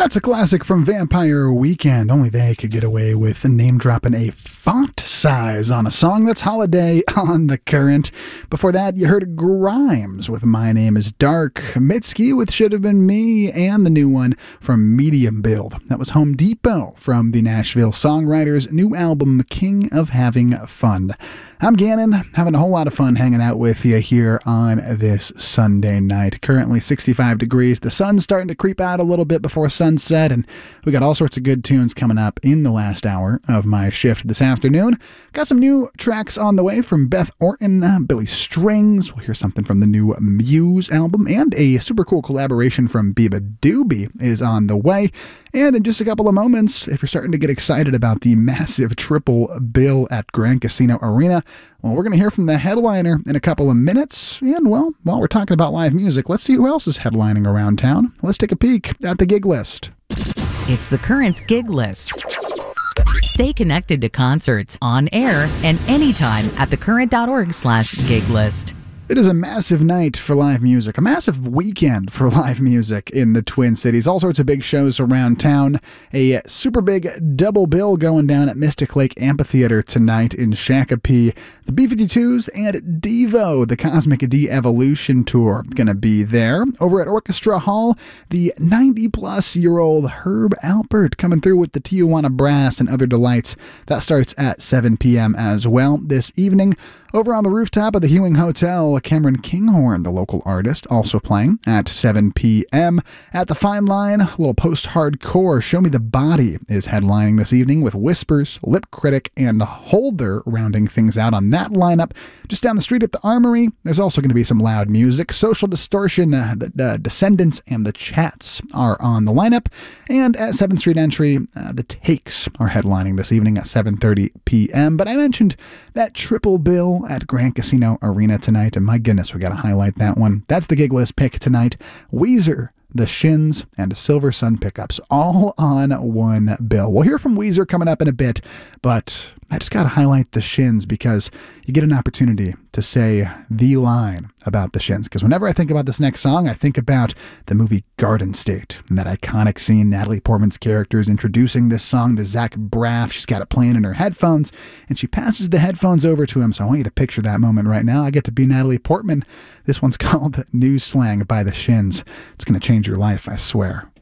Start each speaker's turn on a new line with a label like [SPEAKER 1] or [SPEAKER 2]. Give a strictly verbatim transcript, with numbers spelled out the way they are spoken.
[SPEAKER 1] That's a classic from Vampire Weekend. Only they could get away with name-dropping a font size on a song that's Holiday on The Current. Before that, you heard Grimes with My Name is Dark, Mitski with Should Have Been Me, and the new one from Medium Build. That was Home Depot from the Nashville Songwriters' new album, King of Having Fun. I'm Gannon, having a whole lot of fun hanging out with you here on this Sunday night. Currently sixty-five degrees. The sun's starting to creep out a little bit before sunset, and we got all sorts of good tunes coming up in the last hour of my shift this afternoon. Got some new tracks on the way from Beth Orton, uh, Billy Strings. We'll hear something from the new Muse album, and a super cool collaboration from Biba Doobie is on the way. And in just a couple of moments, if you're starting to get excited about the massive triple bill at Grand Casino Arena, well, we're going to hear from the headliner in a couple of minutes. And, well, while we're talking about live music, let's see who else is headlining around town. Let's take a peek at the gig list.
[SPEAKER 2] It's the Current's gig list. Stay connected to concerts on air and anytime at thecurrent.org slash gig list.
[SPEAKER 1] It is a massive night for live music, a massive weekend for live music in the Twin Cities. All sorts of big shows around town. A super big double bill going down at Mystic Lake Amphitheater tonight in Shakopee. The B fifty-twos and Devo, the Cosmic De-Evolution Tour, going to be there. Over at Orchestra Hall, the ninety-plus-year-old Herb Alpert coming through with the Tijuana Brass and other delights. That starts at seven p.m. as well this evening. Over on the rooftop of the Hewing Hotel, Cameron Kinghorn, the local artist, also playing at seven p.m. At the Fine Line, a little post-hardcore Show Me the Body is headlining this evening with Whispers, Lip Critic, and Holder rounding things out on that lineup. Just down the street at the Armory, there's also going to be some loud music. Social Distortion, uh, the uh, Descendants, and the Chats are on the lineup. And at seventh Street Entry, uh, the Takes are headlining this evening at seven thirty p.m. But I mentioned that triple bill at Grand Casino Arena tonight, and my goodness, we got to highlight that one. That's the gig list pick tonight. Weezer, The Shins, and Silver Sun Pickups, all on one bill. We'll hear from Weezer coming up in a bit, but I just got to highlight The Shins because you get an opportunity to say the line about The Shins. Because whenever I think about this next song, I think about the movie Garden State and that iconic scene, Natalie Portman's character is introducing this song to Zach Braff. She's got it playing in her headphones, and she passes the headphones over to him. So I want you to picture that moment right now. I get to be Natalie Portman. This one's called New Slang by The Shins. It's going to change your life, I swear.